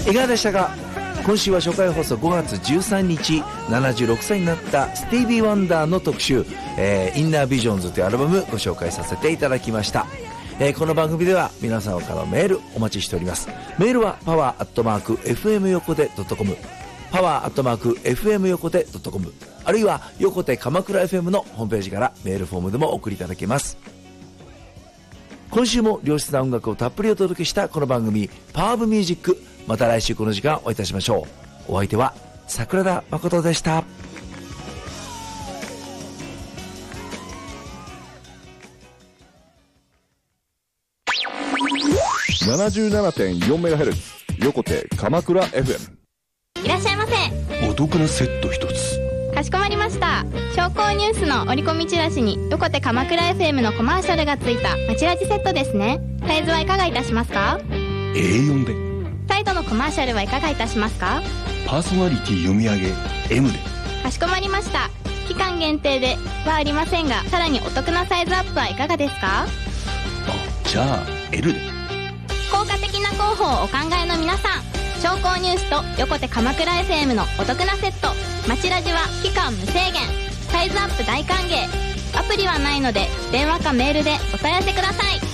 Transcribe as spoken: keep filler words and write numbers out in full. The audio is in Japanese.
いかがでしたか。今週は初回放送ごがつじゅうさんにち、ななじゅうろくさいになったスティービー・ワンダーの特集、えー、インナービジョンズというアルバムご紹介させていただきました。えー、この番組では皆様からのメールお待ちしております。メールはパワーアットマーク エフエム 横手 .com、 パワーアットマーク エフエム 横手 .com、 あるいは横手鎌倉 エフエム のホームページからメールフォームでもお送りいただけます。今週も良質な音楽をたっぷりお届けしたこの番組パワーオブミュージック、また来週この時間お会いいたしましょう。お相手は桜田誠でした。 ななじゅうななてんよんメガヘルツ 横手鎌倉 エフエム。 いらっしゃいませ。 お得なセット一つ。 かしこまりました。商工ニュースの折り込みチラシに横手鎌倉 エフエム のコマーシャルがついた町ラジセットですね。サイズはいかがいたしますか？ エーよん で。 サイドのコマーシャルはいかがいたしますか？ パーソナリティ読み上げ エム で。 かしこまりました。期間限定ではありませんが、さらにお得なサイズアップはいかがですか？ あ、じゃあ エル で。 効果的な広報をお考えの皆さん、商工ニュースと横手鎌倉 エフエム のお得なセット、町ラジは期間無制限、サイズアップ大歓迎。アプリはないので電話かメールでお問い合わせください。